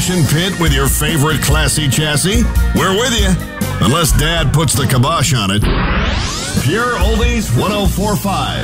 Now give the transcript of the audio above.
demolition pit with your favorite classy chassis? We're with you. Unless Dad puts the kibosh on it. Pure Oldies 1045.